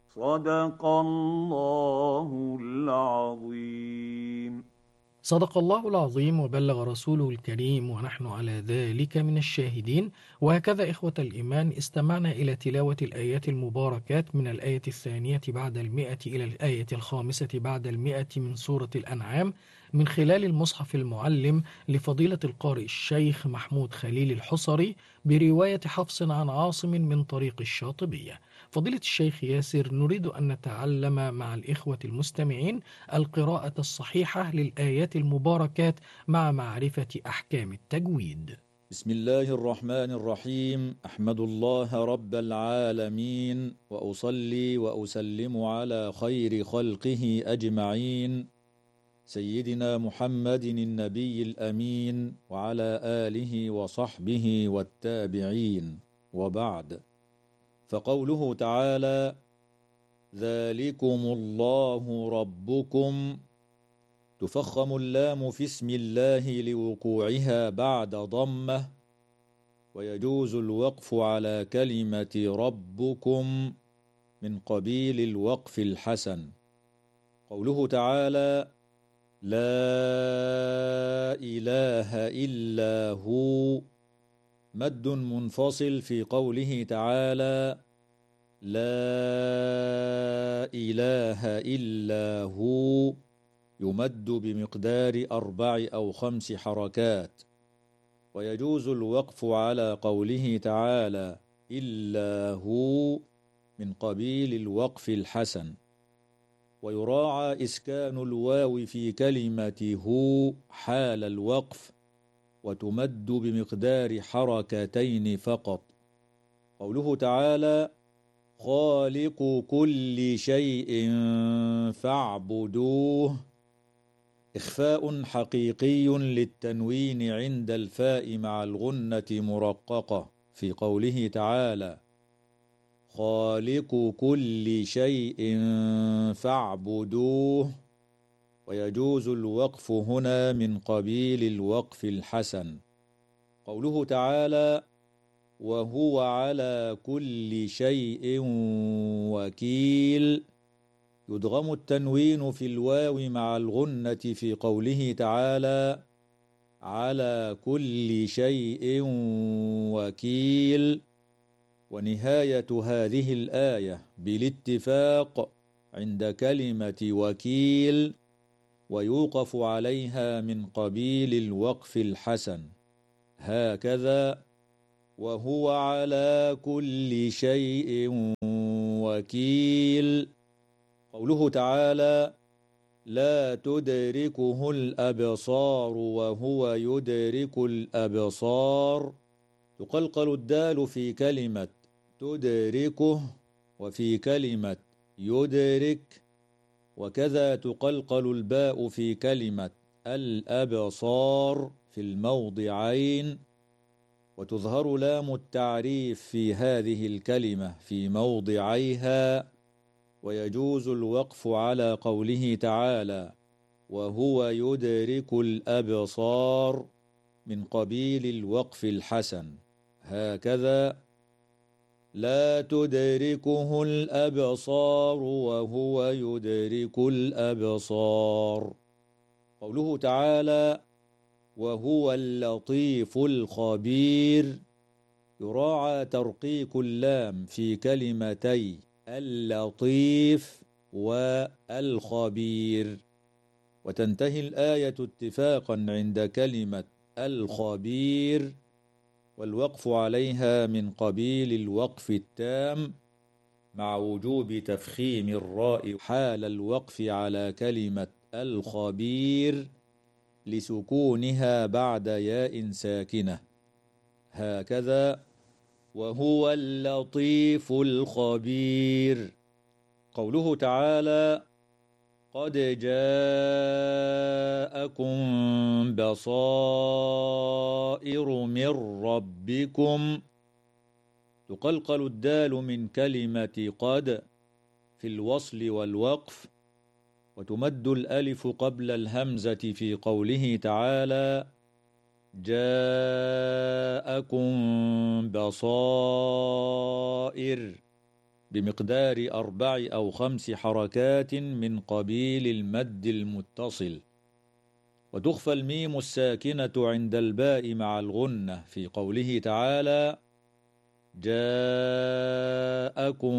صدق الله العظيم. صدق الله العظيم وبلغ رسوله الكريم ونحن على ذلك من الشاهدين. وهكذا إخوة الإيمان استمعنا إلى تلاوة الآيات المباركات من الآية 2 بعد 100 إلى الآية 5 بعد 100 من سورة الأنعام من خلال المصحف المعلم لفضيلة القارئ الشيخ محمود خليل الحصري برواية حفص عن عاصم من طريق الشاطبية. فضيلة الشيخ ياسر، نريد أن نتعلم مع الإخوة المستمعين القراءة الصحيحة للآيات المباركات مع معرفة أحكام التجويد. بسم الله الرحمن الرحيم. أحمد الله رب العالمين، وأصلي وأسلم على خير خلقه أجمعين، سيدنا محمد النبي الأمين، وعلى آله وصحبه والتابعين، وبعد. فقوله تعالى: ذلكم الله ربكم، تفخم اللام في اسم الله لوقوعها بعد ضمه، ويجوز الوقف على كلمة ربكم من قبيل الوقف الحسن. قوله تعالى: لا إله إلا هو، مد منفصل في قوله تعالى: لا إله إلا هو، يمد بمقدار 4 أو 5 حركات. ويجوز الوقف على قوله تعالى: إلا هو من قبيل الوقف الحسن. ويراعى إسكان الواو في كلمة هو حال الوقف، وتمد بمقدار حركتين فقط. قوله تعالى: خالق كل شيء فاعبدوه، إخفاء حقيقي للتنوين عند الفاء مع الغنة مرققة في قوله تعالى: خالق كل شيء فاعبدوه. ويجوز الوقف هنا من قبيل الوقف الحسن. قوله تعالى: وهو على كل شيء وكيل، يدغم التنوين في الواو مع الغنة في قوله تعالى: على كل شيء وكيل. ونهاية هذه الآية بالاتفاق عند كلمة وكيل، ويوقف عليها من قبيل الوقف الحسن. هكذا: وهو على كل شيء وكيل. قوله تعالى: لا تدركه الأبصار وهو يدرك الأبصار، تقلقل الدال في كلمة تدركه وفي كلمة يدرك، وكذا تقلقل الباء في كلمة الأبصار في الموضعين، وتظهر لام التعريف في هذه الكلمة في موضعيها. ويجوز الوقف على قوله تعالى: وهو يدرك الأبصار من قبيل الوقف الحسن. هكذا: لا تدركه الأبصار وهو يدرك الأبصار. قوله تعالى: وهو اللطيف الخبير، يراعى ترقيق اللام في كلمتي اللطيف والخبير. وتنتهي الآية اتفاقا عند كلمة الخبير، والوقف عليها من قبيل الوقف التام، مع وجوب تفخيم الراء حال الوقف على كلمة الخبير لسكونها بعد ياء ساكنة. هكذا: وهو اللطيف الخبير. قوله تعالى: قد جاءكم بصائر من ربكم، تقلقل الدال من كلمة قد في الوصل والوقف، وتمد الألف قبل الهمزة في قوله تعالى: جاءكم بصائر. بمقدار 4 أو 5 حركات من قبيل المد المتصل. وتخفى الميم الساكنة عند الباء مع الغنة في قوله تعالى: جاءكم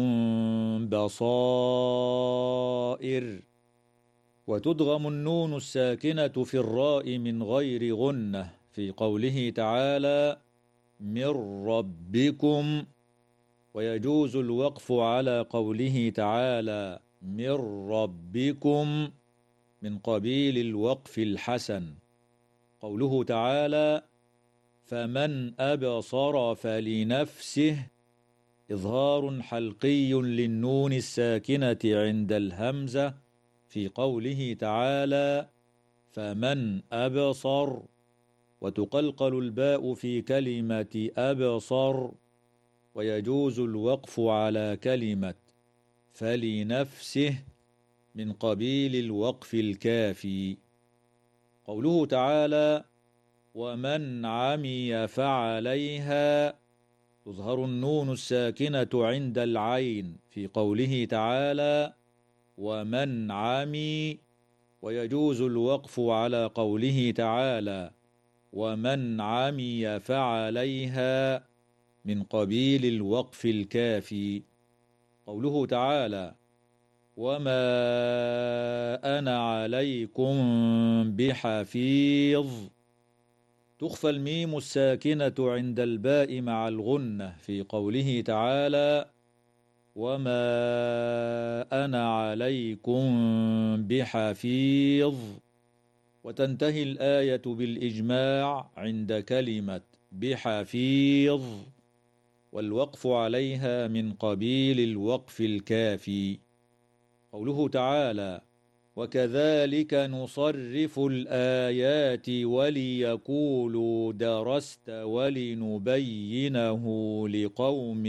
بصائر. وتدغم النون الساكنة في الراء من غير غنة في قوله تعالى: من ربكم. ويجوز الوقف على قوله تعالى: من ربكم من قبيل الوقف الحسن. قوله تعالى: فمن أبصر فلنفسه، إظهار حلقي للنون الساكنة عند الهمزة في قوله تعالى: فمن أبصر. وتقلقل الباء في كلمة أبصر. ويجوز الوقف على كلمة فلنفسه من قبيل الوقف الكافي. قوله تعالى: ومن عمي فعليها، تظهر النون الساكنة عند العين في قوله تعالى: ومن عمي. ويجوز الوقف على قوله تعالى: ومن عمي فعليها من قبيل الوقف الكافي. قوله تعالى: وما أنا عليكم بحفيظ. تخفى الميم الساكنة عند الباء مع الغنة في قوله تعالى: وما أنا عليكم بحفيظ. وتنتهي الآية بالإجماع عند كلمة بحفيظ، والوقف عليها من قبيل الوقف الكافي. قوله تعالى: وكذلك نصرف الآيات وليقولوا درست ولنبينه لقوم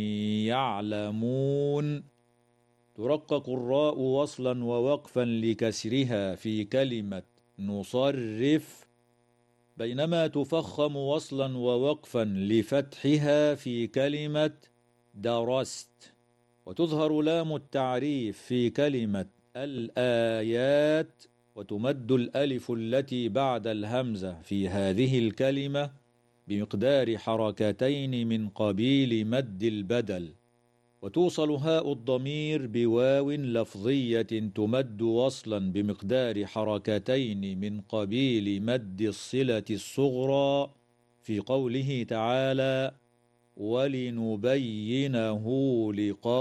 يعلمون. ترقق الراء وصلا ووقفا لكسرها في كلمة نصرف، بينما تفخم وصلا ووقفا لفتحها في كلمة درست. وتظهر لام التعريف في كلمة الآيات، وتمد الألف التي بعد الهمزة في هذه الكلمة بمقدار حركتين من قبيل مد البدل. وتوصل هاء الضمير بواو لفظية تمد وصلا بمقدار حركتين من قبيل مد الصلة الصغرى في قوله تعالى: ولنبينه لقوم